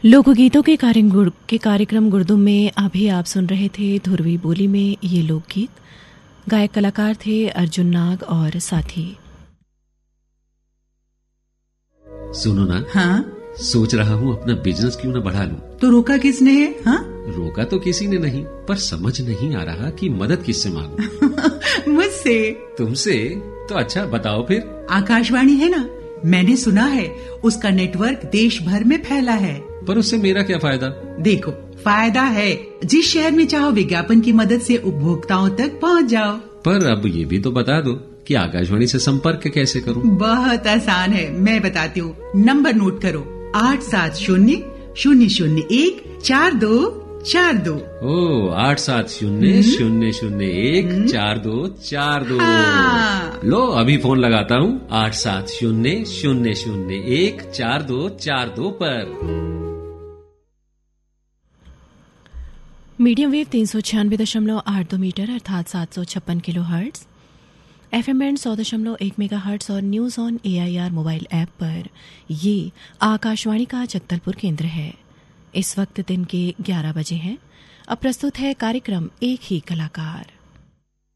लोकगीतों के कार्यक्रम गुर्दुम में अभी आप सुन रहे थे धुरवी बोली में ये लोकगीत। गायक कलाकार थे अर्जुन नाग और साथी। सुनो ना। हाँ, सोच रहा हूँ अपना बिजनेस क्यों ना बढ़ा लूं। तो रोका किसने है? हाँ, रोका तो किसी ने नहीं, पर समझ नहीं आ रहा कि मदद किससे मांगूं। मुझसे। तुमसे? तो अच्छा बताओ फिर। आकाशवाणी है ना, मैंने सुना है उसका नेटवर्क देश भर में फैला है। पर उससे मेरा क्या फायदा? देखो, फायदा है। जिस शहर में चाहो विज्ञापन की मदद से उपभोक्ताओं तक पहुंच जाओ। पर अब ये भी तो बता दो कि आकाशवाणी से संपर्क कैसे करूं? बहुत आसान है, मैं बताती हूँ। नंबर नोट करो, 870-001-4242। ओ 870-001-4242। हाँ। लो अभी फोन लगाता हूँ 870-001-4242 पर। मीडियम वेव 396.82 मीटर अर्थात 756 kilo hertz, FM band 100.1 mega hertz और news on AIR mobile app पर ये आकाशवाणी का जगदलपुर केंद्र है। इस वक्त दिन के 11 बजे हैं। अब प्रस्तुत है कार्यक्रम एक ही कलाकार।